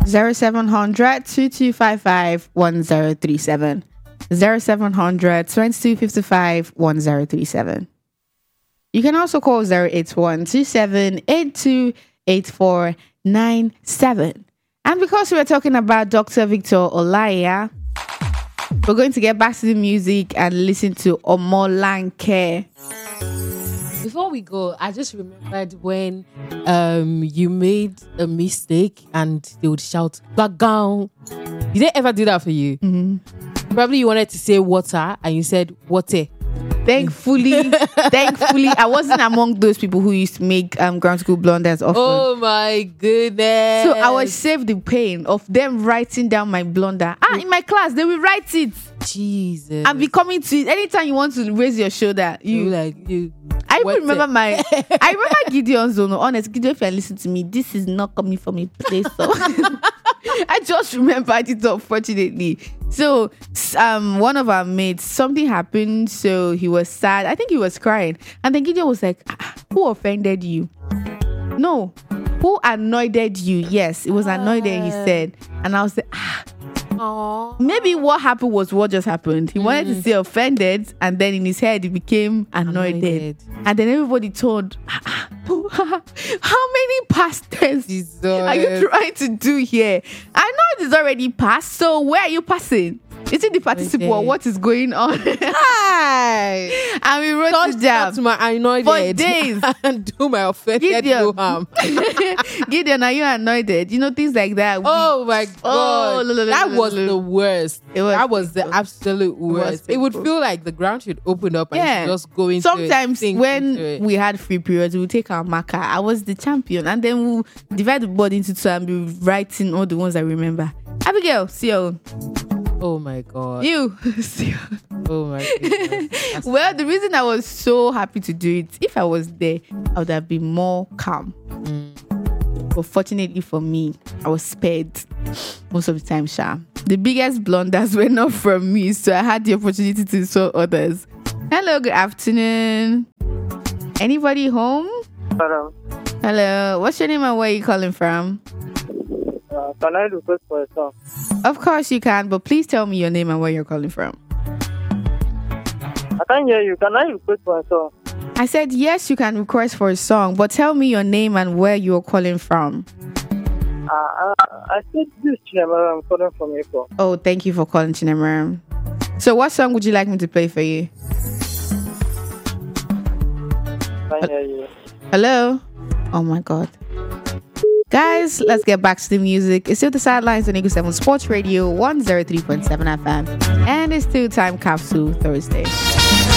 0700 2255 1037. 0700 2255 1037. You can also call 081 2782 8497. And because we're talking about Dr. Victor Olaiya, we're going to get back to the music and listen to Omolanke. Before we go, I just remembered when you made a mistake and they would shout, "Bagong." Did they ever do that for you? Mm-hmm. Probably you wanted to say water and you said water. Thankfully, I wasn't among those people who used to make ground school blunders often. Oh my goodness. So I was saved the pain of them writing down my blunder. In my class, they will write it. Jesus. And be coming to it. Anytime you want to raise your shoulder, you. I even remember I remember Gideon's zone. Honest, Gideon, if you listen to me, this is not coming from a place. So I just remembered it, unfortunately. So one of our mates, something happened, so he was sad. I think he was crying. And then Gideon was like, who offended you? No. Who annoyed you? Yes, it was annoyed, he said. And I was like, maybe what happened was what just happened. He wanted to say offended, and then in his head it became annoyed. And then everybody told, how many past tense are you trying to do here? I know it is already past, so where are you passing? Is it the participle or what is going on? Hi. And we wrote it down to my annoyed for days and do my offended no harm. Gideon, are you annoyed? You know, things like that. Oh my God. That was the worst. That was the absolute worst. It would feel like the ground should open up and just go into sometimes when we had free periods, we would take our marker. I was the champion. And then we'll divide the board into two and be writing all the ones I remember. Abigail, see you. Oh my God. You. Oh my goodness. Well, the reason I was so happy to do it, if I was there, I would have been more calm. But fortunately for me, I was spared most of the time, Sha. The biggest blunders were not from me, so I had the opportunity to insult others. Hello, good afternoon. Anybody home? Hello. Hello. What's your name and where are you calling from? Can I request for a song? Of course you can, but please tell me your name and where you're calling from. I can't hear you. Can I request for a song? I said, yes, you can request for a song, but tell me your name and where you're calling from. I said this Chinemara. I'm calling from April. Oh, thank you for calling, Chinemara. So what song would you like me to play for you? Can't hear you. Hello? Oh my God. Guys, let's get back to the music. It's still the sidelines on Eagle 7 Sports Radio 103.7 FM. And it's still Time Capsule Thursday.